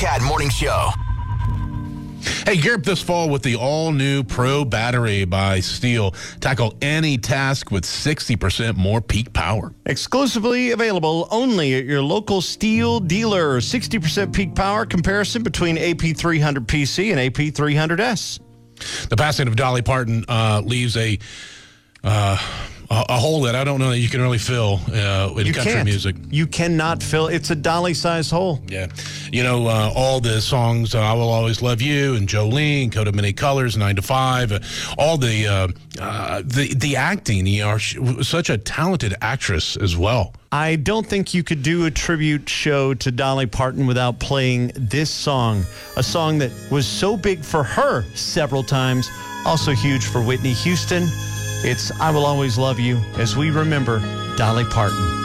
Cat Morning Show. Hey, gear up this fall with the all-new Pro Battery by Steel. Tackle any task with 60% more peak power. Exclusively available only at your local Steel dealer. 60% peak power comparison between AP300PC and AP300S. The passing of Dolly Parton leaves a hole that I don't know that you can really fill in country music. You cannot fill. It's a Dolly-sized hole. Yeah. You know, all the songs, I Will Always Love You and Jolene, Coat of Many Colors, 9 to 5, all the acting. You are such a talented actress as well. I don't think you could do a tribute show to Dolly Parton without playing this song, a song that was so big for her several times, also huge for Whitney Houston. It's I Will Always Love You as we remember Dolly Parton.